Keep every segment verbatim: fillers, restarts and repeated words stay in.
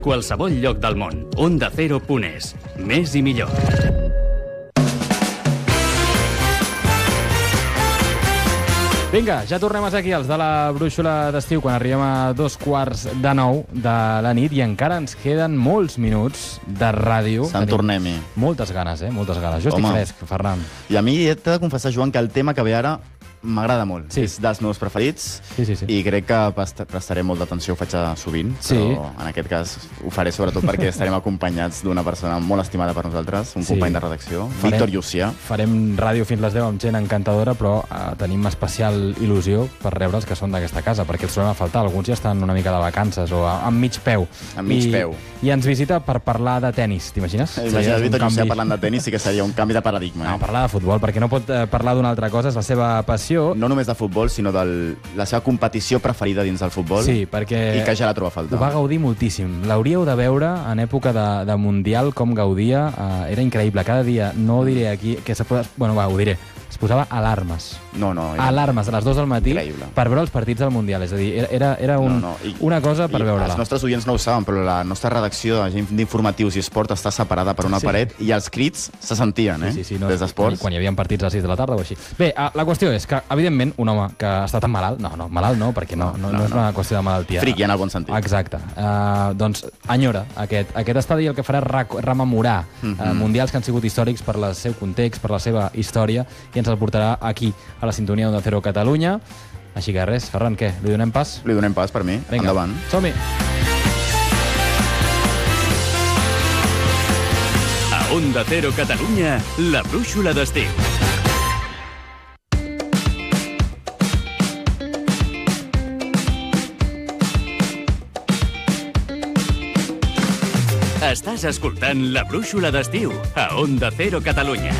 Qualsevol lloc del món. Onda Cero punt es. Més i millor. Vinga, ja tornem a ser aquí, els de la brúixola d'estiu, quan arribem a dos quarts de nou de la nit i encara ens queden molts minuts de ràdio. Sant tornem-hi. Moltes ganes, eh? Moltes ganes. Jo estic Home. fresc, Ferran. I a mi he de confessar, Joan, que el tema que ve ara m'agrada molt. Sí. És dels meus preferits Sí, sí, sí. i crec que past- prestaré molta atenció, ho faig sovint, Sí. però en aquest cas ho faré sobretot perquè estarem acompanyats d'una persona molt estimada per nosaltres, un Sí. company de redacció, Farem- Víctor Llucià. Farem ràdio fins les deu amb gent encantadora, però eh, tenim especial il·lusió per rebre'ls que són d'aquesta casa, perquè els trobem a faltar. Alguns ja estan una mica de vacances o a, amb mig peu. Amb mig I, peu. I ens visita per parlar de tennis, t'imagines? Imagina't Seria un Víctor Llucià canvi. parlant de tenis, sí que seria un canvi de paradigma. No, Eh? parlar de futbol, perquè no pot eh, parlar d'una altra cosa, és la seva passió. No només de futbol, sinó de la seva competició preferida dins del futbol. Sí, perquè I que ja la troba a faltar. ho va gaudir moltíssim. L'hauríeu de veure en època de, de Mundial, com gaudia. Uh, era increïble. Cada dia, no ho diré aquí, que se posa... Bueno, va, ho diré. Es posava alarmes. No, no. Era... Alarmes a les dues del matí Increïble. per veure els partits del Mundial. És a dir, era, era un, No, no. I- una cosa per I veure-la. Els nostres oients no ho saben, però la nostra redacció de gent d'informatius i esport està separada per una Sí. paret i els crits se sentien, eh? Sí, sí, sí, no, Des d'esports. Quan hi havia partits a les sis de la tarda o així. Bé, uh, la qüestió és que, evidentment, un home que ha estat malalt, no, no, malalt no, perquè no, no, no, No, no és no. una qüestió de malaltia. Friqui, en el bon sentit. Exacte. Uh, doncs enyora aquest, aquest estadi, el que farà rec- rememorar Mhm. uh, mundials que han sigut històrics per el seu context, per la seva història, i ens el portarà aquí, a la sintonia d'Onda Cero Catalunya. Així que res, Ferran, què? Li donem pas? Li donem pas per mi. Vinga, Endavant. som-hi! A Onda Cero Catalunya, la brúixola d'estiu. Estàs escoltant la brúixola d'estiu a Onda Cero Catalunya.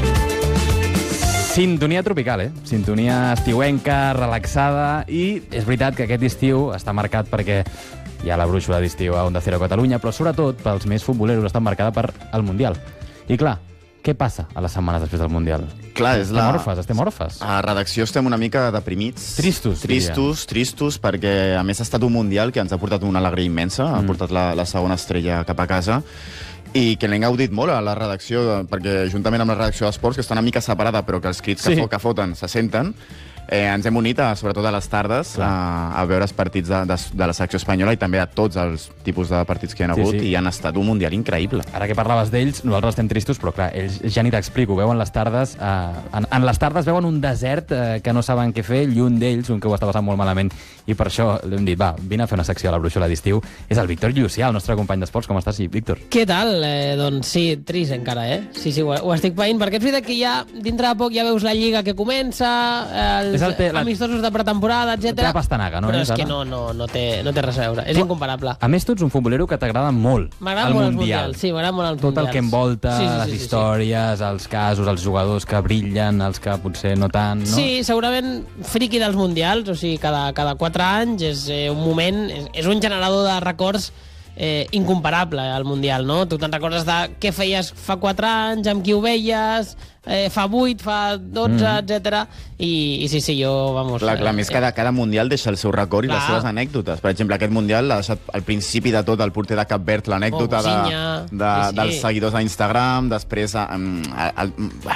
Sintonia tropical, eh? Sintonia estiuenca, relaxada, i és veritat que aquest estiu està marcat perquè hi ha la brúixola d'estiu a Onda Cero Catalunya, però sobretot pels més futboleros està marcada per el Mundial. I clar, què passa a les setmanes després del Mundial? Clar, és Estem la... orfes, estem orfes. A redacció estem una mica deprimits. Tristos, diria. Tristos, tristos, perquè a més ha estat un Mundial que ens ha portat una alegria immensa, ha portat la, la segona estrella cap a casa, i que l'hem gaudit molt a la redacció, perquè juntament amb la redacció d'esports, que està una mica separada, però que els crits que, Sí. fo, que foten se senten, eh, ens hem unit, a, sobretot a les tardes, a, a veure els partits de, de, de la selecció espanyola i també a tots els tipus de partits que hi ha Sí, hagut, sí. i han estat un Mundial increïble. Ara que parlaves d'ells, nosaltres estem tristos, però clar, ells ja ni t'explico, veuen les tardes, eh, en, en les tardes veuen un desert eh, que no saben què fer, i un d'ells, un que ho està passant molt malament, i per això li hem dit, va, vine a fer una secció a la brúixola d'estiu, és el Víctor Llucià, el nostre company d'esports. Com estàs, sí, Víctor? Què tal? Eh, doncs sí, trist encara, eh? Sí, sí, ho, ho estic veient, perquè és veritat que ja, dintre de poc, ja veus la Lliga que comença, els És el te- la- amistosos de pretemporada, La teva etcètera. pastanaga, no? Però És és que ara? no, no, no, té, no té res a veure, és Tu- incomparable. A més, tu ets un futbolero que t'agrada molt M'agrada el molt els Mundial. mundials, sí, m'agrada molt els Tot el mundials. que envolta, Sí, sí, sí, les sí, sí. històries, els casos, els jugadors que brillen, els que potser no tant, no? Sí, segurament friqui dels mundials, o sigui, cada, cada quatre anys és eh, un moment, és, és un generador de records eh, incomparable al Mundial, no? Tu te'n recordes de què feies fa quatre anys, amb qui ho veies, eh, fa vuit, fa dotze, mm. etcètera. I, I sí, sí, jo, vamos... Clar, clar, eh, més cada, cada Mundial deixa el seu record i Clar. les seves anècdotes. Per exemple, aquest Mundial l'ha deixat al principi de tot el porter de Cap Verd, l'anècdota Oh, de, Cosinha. de, Sí, sí. dels seguidors a Instagram, després... Um, el,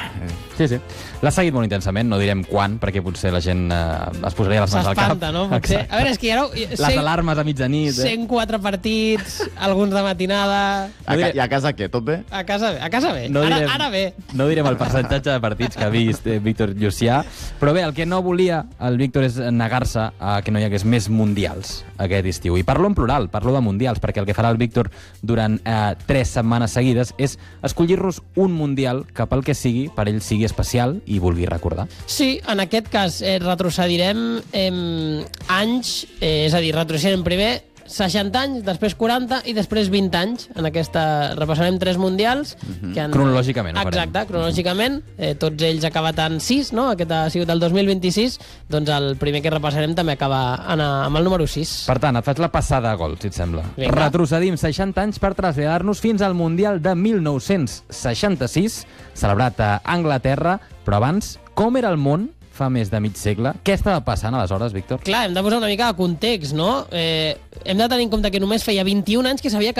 Sí, sí. L'ha seguit molt intensament, no direm quan, perquè potser la gent eh, es posaria les mans al cap. S'espanta, no? Potser. Exacte. A veure, és que ja no... Les alarmes a mitjanit. Eh? cent quatre partits, alguns de matinada... a, ca- I a casa què? Tot bé? A casa bé, a casa bé. No ara, direm, ara bé. No direm el percentatge de partits que ha vist eh, Víctor Llucià, però bé, el que no volia el Víctor és negar-se a que no hi hagués més mundials aquest estiu. I parlo en plural, parlo de mundials, perquè el que farà el Víctor durant eh, tres setmanes seguides és escollir-nos un mundial que pel que sigui, per ell sigui especial i vulgui recordar. Sí, en aquest cas eh, retrocedirem eh, anys, eh, és a dir, retrocedirem primer seixanta anys, després quaranta i després vint anys. En aquesta repassarem tres mundials. Que han... Cronològicament ho farem. Exacte, cronològicament. Eh, tots ells acabat en sis, no? Aquest ha sigut el dos mil vint-i-sis. Doncs el primer que repassarem també acaba en, amb el número sis. Per tant, et faig la passada a gol, si et sembla. Vinga. Retrocedim seixanta anys per traslladar-nos fins al Mundial de mil nou-cents seixanta-sis, celebrat a Anglaterra, però abans, com era el món fa més de mig segle? Què estava passant aleshores, Víctor? Clar, hem de posar una mica de context, no? Eh, hem de tenir en compte que només feia vint-i-un anys que s'havia acabat